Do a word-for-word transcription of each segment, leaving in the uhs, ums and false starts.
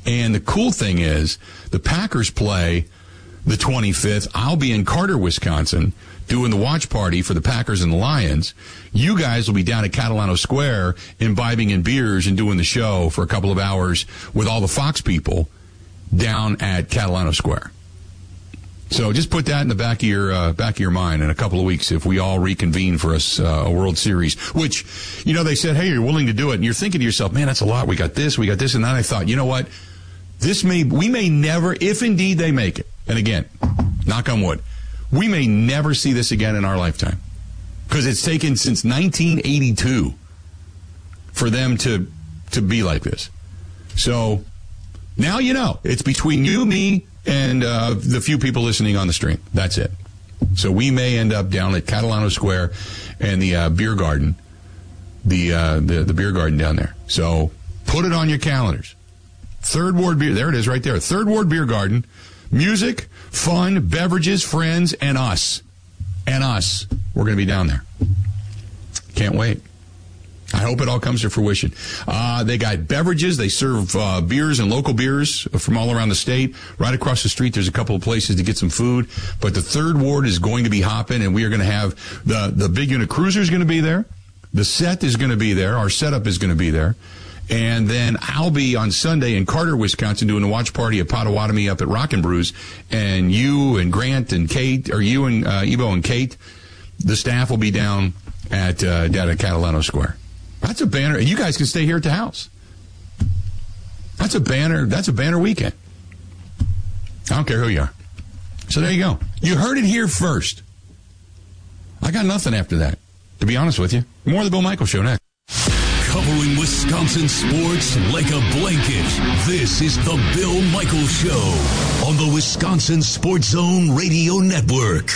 And the cool thing is, the Packers play the twenty-fifth. I'll be in Carter, Wisconsin, doing the watch party for the Packers and the Lions. You guys will be down at Catalano Square imbibing in beers and doing the show for a couple of hours with all the Fox people down at Catalano Square. So just put that in the back of your uh, back of your mind in a couple of weeks if we all reconvene for us uh, a World Series, which, you know, they said, hey, you're willing to do it. And you're thinking to yourself, man, that's a lot. We got this, we got this. And then I thought, you know what? This may, we may never, if indeed they make it. And again, knock on wood, we may never see this again in our lifetime because it's taken since nineteen eighty-two for them to, to be like this. So now you know it's between you, me, and uh, the few people listening on the stream. That's it. So we may end up down at Catalano Square and the uh, beer garden, the, uh, the the beer garden down there. So put it on your calendars. Third Ward Beer, there it is right there. Third Ward Beer Garden. Music, fun, beverages, friends, and us. And us. We're going to be down there. Can't wait. I hope it all comes to fruition. Uh, they got beverages. They serve uh, beers and local beers from all around the state. Right across the street, there's a couple of places to get some food. But the Third Ward is going to be hopping, and we are going to have the, the big unit cruiser is going to be there. The set is going to be there. Our setup is going to be there. And then I'll be on Sunday in Carter, Wisconsin, doing a watch party at Potawatomi up at Rockin' Brews. And you and Grant and Kate, or you and uh, Ebo and Kate, the staff will be down at uh, down at Catalano Square. That's a banner. You guys can stay here at the house. That's a banner. That's a banner weekend. I don't care who you are. So there you go. You heard it here first. I got nothing after that, to be honest with you. More of the Bill Michaels Show next. Covering Wisconsin sports like a blanket, this is the Bill Michaels Show on the Wisconsin Sports Zone Radio Network.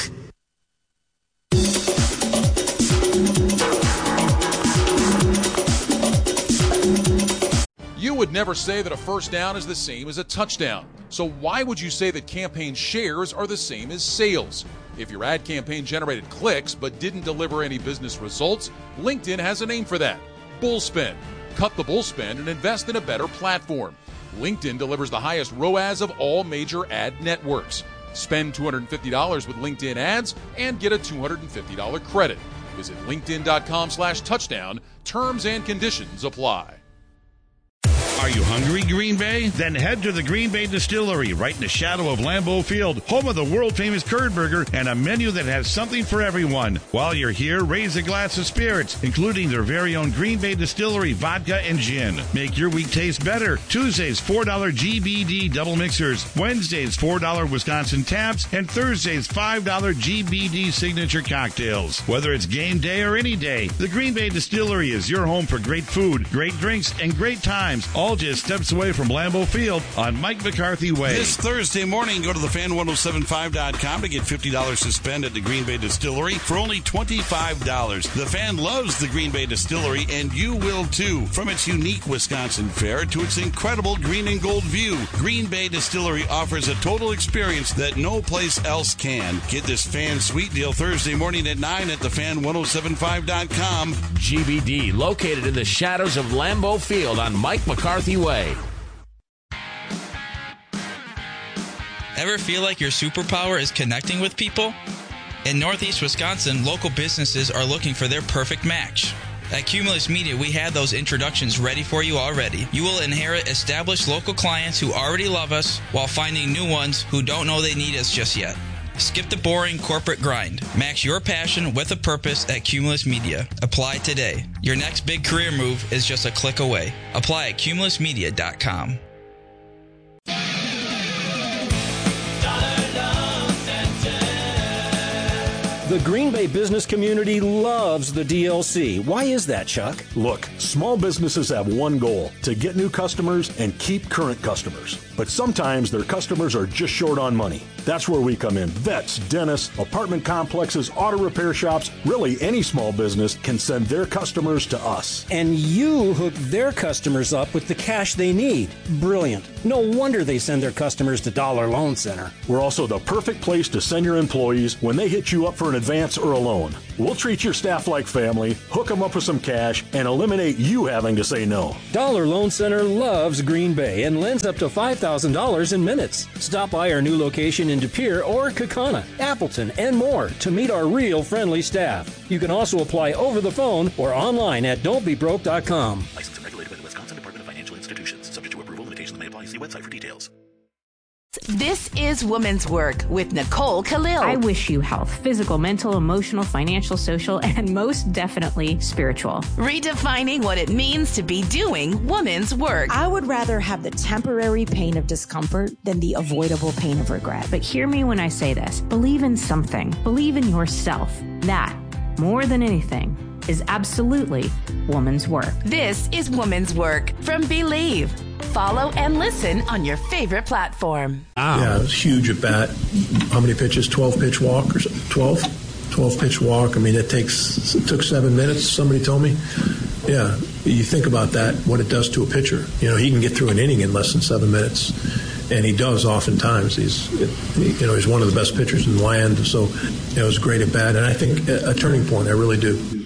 You would never say that a first down is the same as a touchdown. So why would you say that campaign shares are the same as sales? If your ad campaign generated clicks but didn't deliver any business results, LinkedIn has a name for that. Bullspend. Cut the bullspend and invest in a better platform. LinkedIn delivers the highest R O A S of all major ad networks. Spend two hundred fifty dollars with LinkedIn ads and get a two hundred fifty dollars credit. Visit linkedin.com slash touchdown. Terms and conditions apply. Are you hungry, Green Bay? Then head to the Green Bay Distillery, right in the shadow of Lambeau Field, home of the world-famous curd burger and a menu that has something for everyone. While you're here, raise a glass of spirits, including their very own Green Bay Distillery vodka and gin. Make your week taste better. Tuesdays, four dollars G B D double mixers. Wednesdays, four dollars Wisconsin taps. And Thursdays, five dollars G B D signature cocktails. Whether it's game day or any day, the Green Bay Distillery is your home for great food, great drinks, and great times, all just steps away from Lambeau Field on Mike McCarthy Way. This Thursday morning, go to the fan ten seventy-five dot com to get fifty dollars to spend at the Green Bay Distillery for only twenty-five dollars. The Fan loves the Green Bay Distillery, and you will too. From its unique Wisconsin fare to its incredible green and gold view, Green Bay Distillery offers a total experience that no place else can. Get this Fan Sweet Deal Thursday morning at nine at the fan ten seventy-five dot com. G B D, located in the shadows of Lambeau Field on Mike McCarthy Way. Ever feel like your superpower is connecting with people? In Northeast Wisconsin, local businesses are looking for their perfect match. At Cumulus Media, we have those introductions ready for you already. You will inherit established local clients who already love us while finding new ones who don't know they need us just yet. Skip the boring corporate grind. Match your passion with a purpose at Cumulus Media. Apply today. Your next big career move is just a click away. Apply at cumulus media dot com. The Green Bay business community loves the D L C. Why is that, Chuck? Look, small businesses have one goal, to get new customers and keep current customers. But sometimes their customers are just short on money. That's where we come in. Vets, dentists, apartment complexes, auto repair shops, really any small business can send their customers to us. And you hook their customers up with the cash they need. Brilliant. No wonder they send their customers to Dollar Loan Center. We're also the perfect place to send your employees when they hit you up for an advance or a loan. We'll treat your staff like family, hook them up with some cash, and eliminate you having to say no. Dollar Loan Center loves Green Bay and lends up to five thousand dollars in minutes. Stop by our new location in De Pere or Kaukauna, Appleton, and more to meet our real friendly staff. You can also apply over the phone or online at don't be broke dot com. Licensed and regulated by the Wisconsin Department of Financial Institutions. Subject to approval, limitations may apply. See website for details. This is Woman's Work with Nicole Khalil. I wish you health, physical, mental, emotional, financial, social, and most definitely spiritual. Redefining what it means to be doing woman's work. I would rather have the temporary pain of discomfort than the avoidable pain of regret. But hear me when I say this. Believe in something. Believe in yourself. That, more than anything, is absolutely woman's work. This is Woman's Work from Believe. Follow and listen on your favorite platform. Wow. Yeah, it was huge at bat. How many pitches? twelve pitch walk or twelve? twelve pitch walk. I mean, it takes it took seven minutes. Somebody told me. Yeah, you think about that, what it does to a pitcher. You know, he can get through an inning in less than seven minutes, and he does oftentimes. He's, you know, he's one of the best pitchers in the land. So it was great at bat, and I think a turning point. I really do.